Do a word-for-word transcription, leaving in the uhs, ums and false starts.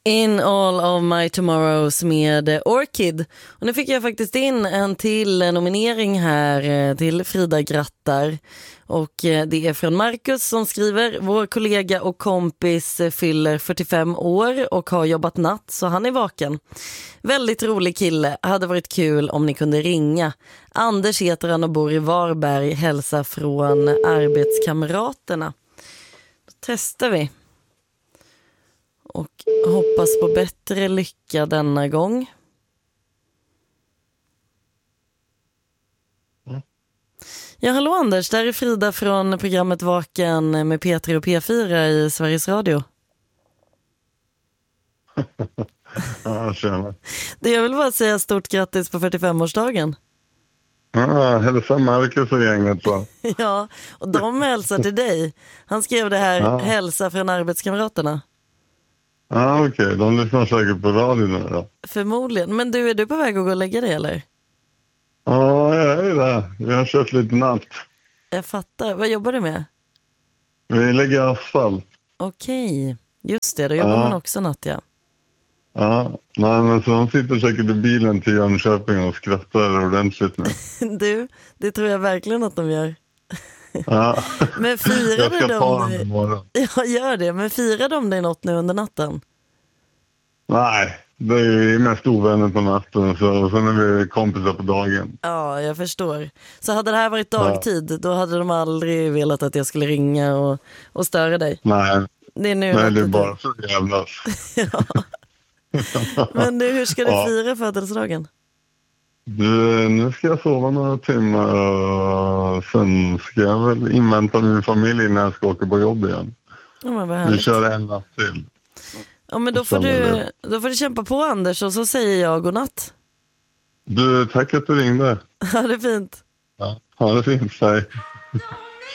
In All of My Tomorrows med Orchid. Och nu fick jag faktiskt in en till nominering här till Frida Grattar. Och det är från Marcus som skriver: vår kollega och kompis fyller fyrtiofem år och har jobbat natt, så han är vaken. Väldigt rolig kille, hade varit kul om ni kunde ringa. Anders heter han och bor i Varberg, hälsa från arbetskamraterna. Då testar vi. Och hoppas på bättre lycka denna gång. Mm. Ja, hallå Anders, där är Frida från programmet Vaken med P tre och P fyra i Sveriges Radio. Ja, tjena. Det jag vill bara säga stort grattis på fyrtiofemårsdagen. Ja, hälsa Marcus och gänget då. Ja, och de hälsar till dig. Han skrev det här, ja. Hälsa från arbetskamraterna. Ja, okej. Okay. De lyssnar säkert på radio nu då. Förmodligen. Men du, är du på väg att gå och lägga dig eller? Ja, jag är det. Vi har kört lite natt. Jag fattar. Vad jobbar du med? Vi lägger asfalt. Okej. Just det, då jobbar ja. man också natt, ja. Ja, nej, men så de sitter säkert i bilen till Jönköping och skrattar ordentligt nu. Du, det tror jag verkligen att de gör. Ja. Men firade jag ska de ta dig... dem imorgon. Ja, gör det. Men firade de dig något nu under natten? Nej, det är ju mest ovänner på natten, så sen är vi kompisar på dagen. Ja, jag förstår. Så hade det här varit dagtid, ja. Då hade de aldrig velat att jag skulle ringa och, och störa dig. Nej, det är, nu nej, det är du... bara så jävlas. Ja. Men nu, hur ska du ja. fira födelsedagen? Du, nu ska jag sova några timmar och sen ska jag väl invänta min familj när jag ska åka på jobb igen. Ja, men vad härligt. Vi kör en natt till. Ja, men då får, du, då får du kämpa på, Anders, och så säger jag godnatt. Du, tack att du ringde. Ha det fint. Ja, ha det fint, hej.